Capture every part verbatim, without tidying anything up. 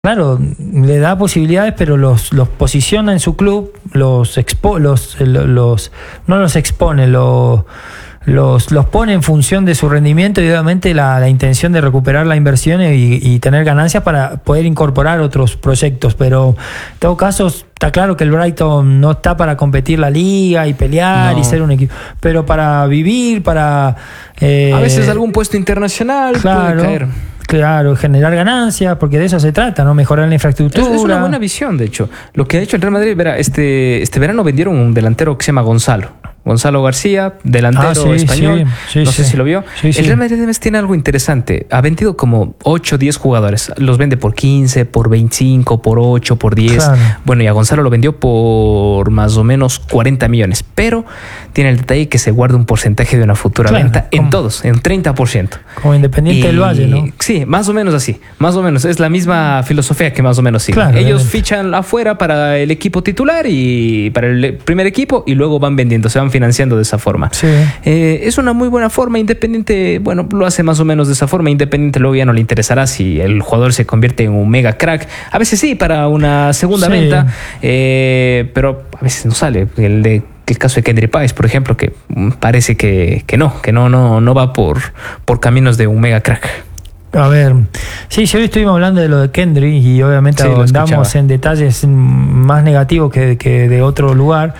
Claro, le da posibilidades, pero los, los posiciona en su club, los expo, los, los no los expone, los, los, los pone en función de su rendimiento y obviamente la, la intención de recuperar la inversión y, y tener ganancias para poder incorporar otros proyectos. Pero en todo caso está claro que el Brighton no está para competir la liga y pelear no. y ser un equipo, pero para vivir, para eh, a veces algún puesto internacional claro, puede caer. Claro, generar ganancias, porque de eso se trata, ¿no? Mejorar la infraestructura. Es, es una buena visión, de hecho. Lo que ha hecho el Real Madrid, verá, este, este verano vendieron un delantero que se llama Gonzalo. Gonzalo García, delantero ah, sí, español, sí, sí, no sí. sé si lo vio. Sí, el sí. Real Madrid además tiene algo interesante. Ha vendido como ocho o diez jugadores. Los vende por quince, por veinticinco, por ocho, por diez. Claro. Bueno, y a Gonzalo lo vendió por más o menos cuarenta millones. Pero tiene el detalle que se guarda un porcentaje de una futura claro, venta en todos, en treinta por ciento. Como Independiente y, del Valle, ¿no? Sí, más o menos así. Más o menos. Es la misma filosofía que más o menos sigue. Claro, ellos obviamente. fichan afuera para el equipo titular y para el primer equipo y luego van vendiendo, se van financiando de esa forma. Sí. Eh, es una muy buena forma. Independiente, bueno, lo hace más o menos de esa forma. Independiente luego ya no le interesará si el jugador se convierte en un mega crack. A veces sí, para una segunda sí. venta, eh, pero a veces no sale. El de el caso de Kendry Páez, por ejemplo, que parece que, que no, que no, no, no va por, por caminos de un mega crack. A ver, sí, si hoy estuvimos hablando de lo de Kendry y obviamente sí, andamos en detalles más negativos que, que de otro lugar,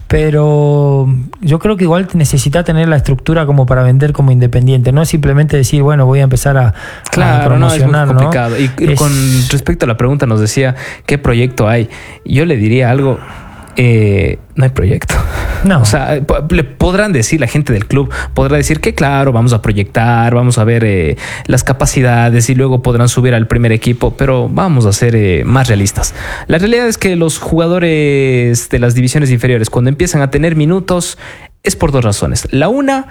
pero yo creo que igual necesita tener la estructura como para vender como Independiente, no simplemente decir, bueno, voy a empezar a, claro, a promocionar, no, es muy complicado. ¿no? Y es... con respecto a la pregunta nos decía, ¿qué proyecto hay? Yo le diría algo... Eh, no hay proyecto. No. O sea, le podrán decir, la gente del club podrá decir que claro, vamos a proyectar, vamos a ver eh, las capacidades y luego podrán subir al primer equipo, pero vamos a ser eh, más realistas. La realidad es que los jugadores de las divisiones inferiores, cuando empiezan a tener minutos, es por dos razones. La una,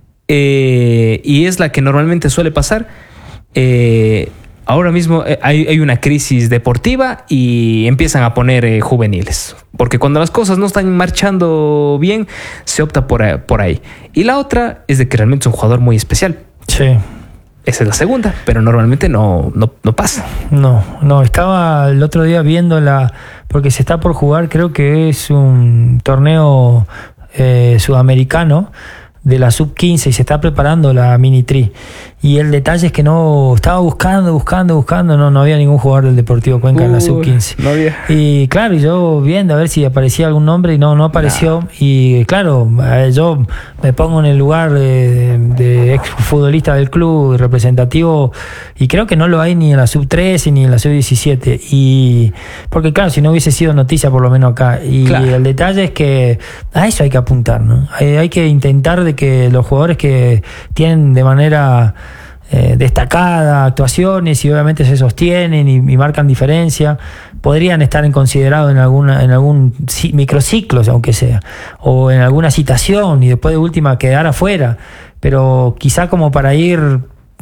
eh, y es la que normalmente suele pasar, eh, ahora mismo hay, hay una crisis deportiva y empiezan a poner eh, juveniles. Porque cuando las cosas no están marchando bien, se opta por, por ahí. Y la otra es de que realmente es un jugador muy especial. Sí. Esa es la segunda, pero normalmente no, no, no pasa. No, no, estaba el otro día viendo la... Porque se está por jugar, creo que es un torneo eh, sudamericano de la sub quince y se está preparando la mini tri. Y el detalle es que no estaba buscando, buscando, buscando, no, no había ningún jugador del Deportivo Cuenca uh, en la sub quince. No había. Y claro, yo viendo a ver si aparecía algún nombre y no, no apareció. Nah. Y claro, yo me pongo en el lugar de, de ex futbolista del club representativo y creo que no lo hay ni en la sub trece ni en la sub diecisiete. Y porque claro, si no hubiese sido noticia por lo menos acá. Y claro. el detalle es que a eso hay que apuntar, ¿no? Hay, hay que intentar de que los jugadores que tienen de manera eh, destacada actuaciones y obviamente se sostienen y, y marcan diferencia, podrían estar en considerado en alguna en algún microciclo, aunque sea, o en alguna citación y después de última quedar afuera, pero quizá como para ir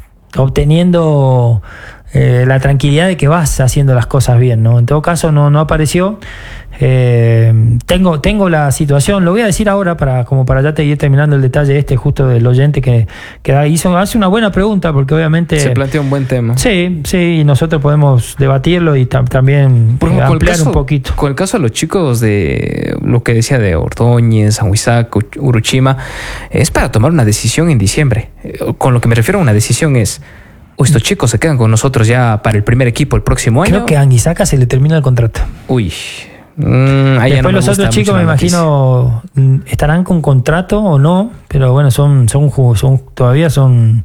obteniendo eh, la tranquilidad de que vas haciendo las cosas bien, ¿no? En todo caso no, no apareció. Eh, tengo, tengo la situación, lo voy a decir ahora para, como para ya te ir terminando el detalle este justo del oyente que, que hizo, hace una buena pregunta porque obviamente se plantea un buen tema. Sí, sí, y nosotros podemos debatirlo y tam, también Por ejemplo, ampliar caso, un poquito. Con el caso de los chicos de lo que decía de Ordóñez, San Huizac, Uruchima, es para tomar una decisión en diciembre. Con lo que me refiero a una decisión es: o estos chicos se quedan con nosotros ya para el primer equipo el próximo año. Creo que a Anguisaca se le termina el contrato. Uy. Mm, Después no los otros chicos me imagino estarán con contrato o no, pero bueno, son, son, son todavía son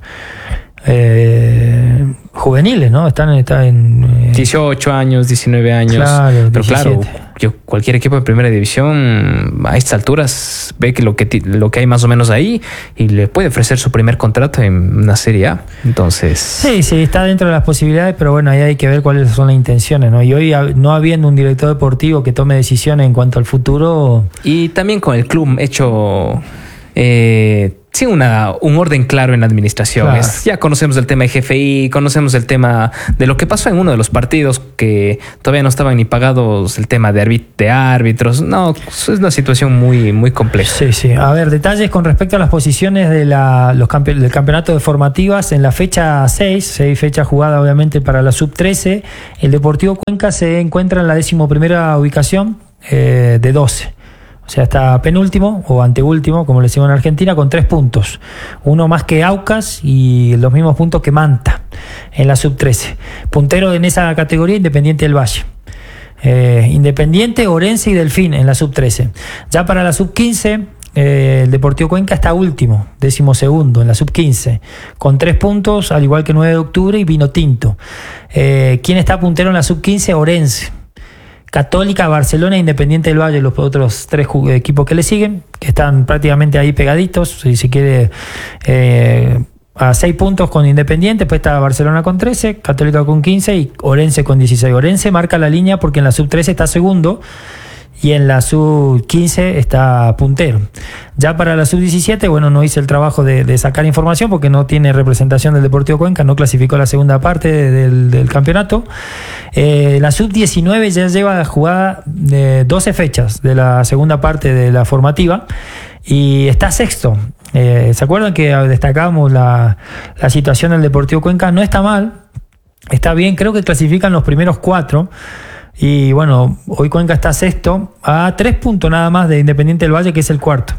eh, juveniles, ¿no? Están, están en eh, dieciocho años, diecinueve años. Claro, pero diecisiete. Claro, yo, cualquier equipo de primera división a estas alturas ve que lo que lo que hay más o menos ahí y le puede ofrecer su primer contrato en una Serie A. Entonces, sí, sí, está dentro de las posibilidades, pero bueno, ahí hay que ver cuáles son las intenciones, ¿no? Y hoy no habiendo un director deportivo que tome decisiones en cuanto al futuro. Y también con el club hecho eh, Sí, una, un orden claro en la administración. Claro. Es, ya conocemos el tema de G F I, conocemos el tema de lo que pasó en uno de los partidos que todavía no estaban ni pagados, el tema de, árbit de árbitros. No, es una situación muy, muy compleja. Sí, sí. A ver, detalles con respecto a las posiciones de la, los campe del campeonato de formativas. En la fecha seis, seis fecha jugada obviamente para la sub trece, el Deportivo Cuenca se encuentra en la decimoprimera ubicación eh, de doce. O sea, está penúltimo o anteúltimo, como le decimos en Argentina, con tres puntos. Uno más que Aucas y los mismos puntos que Manta en la sub trece. Puntero en esa categoría, Independiente del Valle. Eh, Independiente, Orense y Delfín en la sub trece. Ya para la sub quince, eh, el Deportivo Cuenca está último, décimo segundo en la sub quince, con tres puntos, al igual que nueve de octubre y Vino Tinto. Eh, ¿Quién está puntero en la sub quince? Orense. Católica, Barcelona e Independiente del Valle, los otros tres equipos que le siguen, que están prácticamente ahí pegaditos. Si, si quiere, eh, a seis puntos con Independiente, pues está Barcelona con trece, Católica con quince y Orense con dieciséis. Orense marca la línea porque en la sub trece está segundo y en la sub quince está puntero. Ya para la sub diecisiete, bueno, no hice el trabajo de, de sacar información porque no tiene representación del Deportivo Cuenca, no clasificó la segunda parte del, del campeonato. Eh, la sub diecinueve ya lleva jugada de doce fechas de la segunda parte de la formativa y está sexto. Eh, ¿Se acuerdan que destacamos la, la situación del Deportivo Cuenca? No está mal, está bien, creo que clasifican los primeros cuatro. Y bueno, hoy Cuenca está sexto, a tres puntos nada más de Independiente del Valle, que es el cuarto.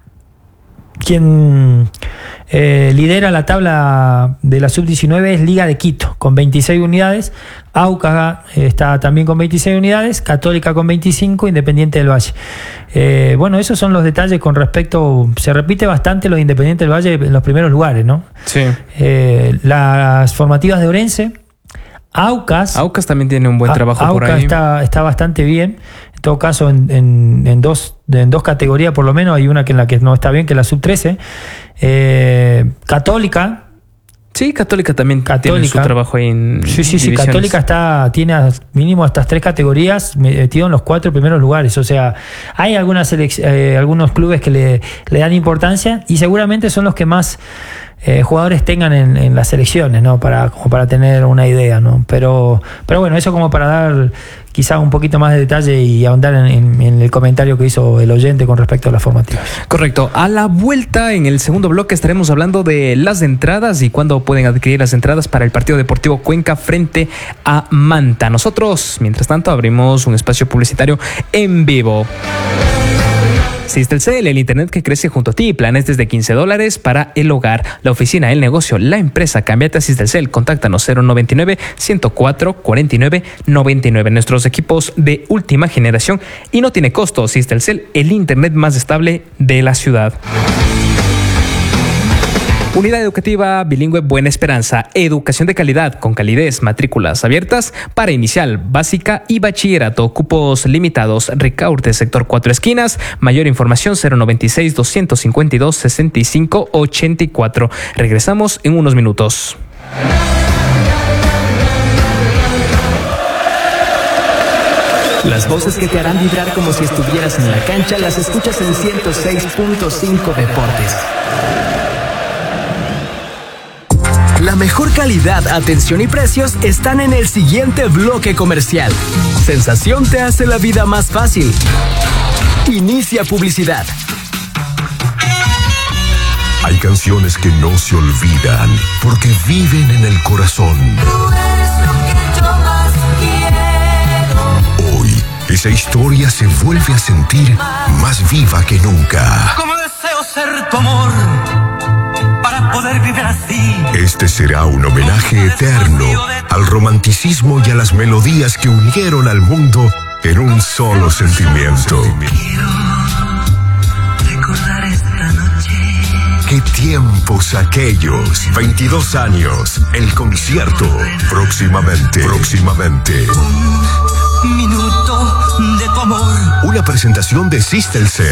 Quien eh, lidera la tabla de la sub diecinueve es Liga de Quito, con veintiséis unidades. Aucas eh, está también con veintiséis unidades, Católica con veinticinco, Independiente del Valle. Eh, bueno, esos son los detalles con respecto. Se repite bastante los Independientes del Valle en los primeros lugares, ¿no? Sí. Eh, las formativas de Orense. Aucas. Aucas también tiene un buen A, trabajo Aucas por ahí. Está, está bastante bien. En todo caso, en, en, en, dos, en dos categorías por lo menos. Hay una que en la que no está bien, que es la sub trece. Eh, Católica. Sí, Católica también Católica. tiene su trabajo ahí en Sí, sí, sí. divisiones. Católica está, tiene mínimo estas tres categorías metido en los cuatro primeros lugares. O sea, hay algunas eh, algunos clubes que le, le dan importancia y seguramente son los que más Eh, jugadores tengan en, en las selecciones, ¿no? Para, como para tener una idea, ¿no? Pero, pero bueno, eso como para dar quizá un poquito más de detalle y ahondar en, en, en el comentario que hizo el oyente con respecto a las formativas. Correcto. A la vuelta, en el segundo bloque, estaremos hablando de las entradas y cuándo pueden adquirir las entradas para el partido Deportivo Cuenca frente a Manta. Nosotros, mientras tanto, abrimos un espacio publicitario en vivo. Sistelcel, el internet que crece junto a ti. Planes desde quince dólares para el hogar, la oficina, el negocio, la empresa. Cámbiate a Sistelcel. Contáctanos cero noventa y nueve, ciento cuatro, cuarenta y nueve, noventa y nueve. Nuestros equipos de última generación y no tiene costo. Sistelcel, el internet más estable de la ciudad. Unidad Educativa Bilingüe Buena Esperanza. Educación de calidad con calidez. Matrículas abiertas para inicial, básica y bachillerato. Cupos limitados. Ricaurte, sector Cuatro Esquinas. Mayor información cero noventa y seis, doscientos cincuenta y dos, sesenta y cinco, ochenta y cuatro. Regresamos en unos minutos. Las voces que te harán vibrar como si estuvieras en la cancha las escuchas en ciento seis punto cinco Deportes. La mejor calidad, atención y precios están en el siguiente bloque comercial. Sensación te hace la vida más fácil. Inicia publicidad. Hay canciones que no se olvidan porque viven en el corazón. Tú eres lo que yo más quiero. Hoy, esa historia se vuelve a sentir más viva que nunca. Como deseo ser tu amor para poder vivir así. Este será un homenaje eterno al romanticismo y a las melodías que unieron al mundo en un solo sentimiento. Quiero recordar esta noche. ¡Qué tiempos aquellos! veintidós años, el concierto. Próximamente, próximamente. Un minuto de tu amor. Una presentación de Sistelcel.